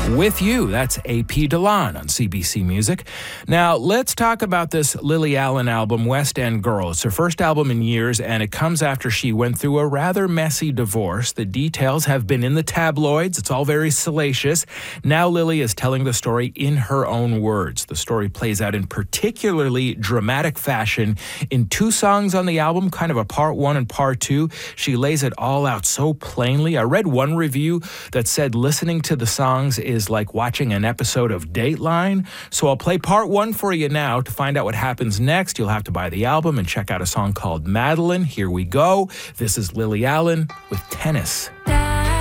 With You. That's A.P. Delon on CBC Music. Now, let's talk about this Lily Allen album, West End Girl. It's her first album in years, and it comes after she went through a rather messy divorce. The details have been in the tabloids. It's all very salacious. Now Lily is telling the story in her own words. The story plays out in particularly dramatic fashion in two songs on the album, kind of a part one and part two. She lays it all out so plainly. I read one review that said listening to the songs is like watching an episode of Dateline. So I'll play part one for you now. To find out what happens next, you'll have to buy the album and check out a song called Madeline. Here we go. This is Lily Allen with Tennis.